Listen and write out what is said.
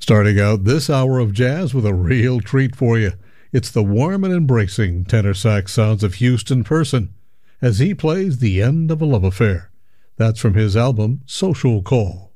Starting out this hour of jazz with a real treat for you. It's the warm and embracing tenor sax sounds of Houston Person as he plays The End of a Love Affair. That's from his album Social Call.